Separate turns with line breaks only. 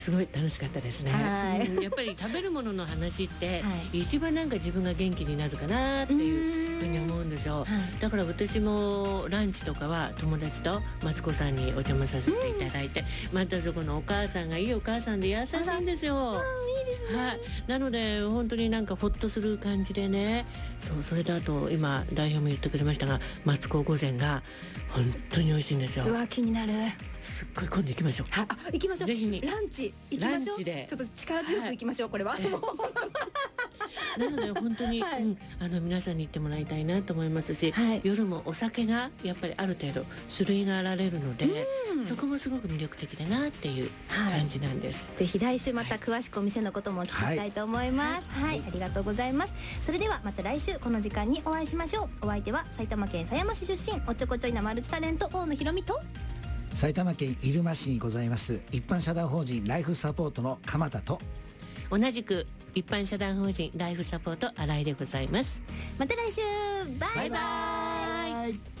すごい楽しかったですね。やっぱり食べるものの話って、一番なんか自分が元気になるかなっていうふうに思うんですよ。だから私もランチとかは友達とマツコさんにお邪魔させていただいて、またそこのお母さんがいいお母さんで優しいんですよ。
いいですね。
なので本当になんかホッとする感じでね。それとあと今代表も言ってくれましたが、マツコ御膳が本当に美味しいんですよ。
うわ、気になる。
すっごい、今度行きましょう。
行きましょう。
ぜひに
ランチ行きましょう。
ランチで
ちょっと力強く行きましょう、これは。
なので本当に、皆さんに行ってもらいたいなと思いますし、夜もお酒がやっぱりある程度種類があられるので、そこもすごく魅力的だなっていう感じなんです。
ぜひ来週また詳しくお店のこともお聞きしたいと思います。ありがとうございます。それではまた来週この時間にお会いしましょう。お相手は埼玉県狭山市出身、おっちょこちょいなマルチタレント大野ひろみと、
埼玉県入間市にございます一般社団法人ライフサポートの鎌田と、
同じく一般社団法人ライフサポート新井でございます。
また来週、バイバイ。
バイバイ。